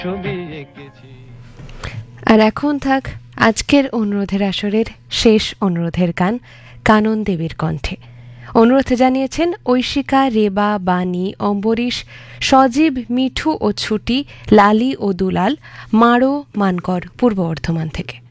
আর এখন থাক আজকের অনুরোধের আসরের শেষ অনুরোধের গান কানন দেবীর কণ্ঠে। অনুরোধ জানিয়েছেন ঐশিকা, রেবা, বাণী, অম্বরীশ, সজীব, মিঠু ও ছুটি, লালি ও দুলাল, মারো মানকর, পূর্ব বর্ধমান থেকে।